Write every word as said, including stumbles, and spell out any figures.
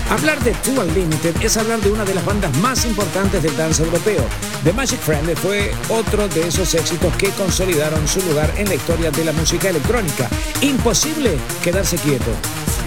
Hablar de Two Unlimited es hablar de una de las bandas más importantes del dance europeo. The Magic Friendly fue otro de esos éxitos que consolidaron su lugar en la historia de la música electrónica. Imposible quedarse quieto.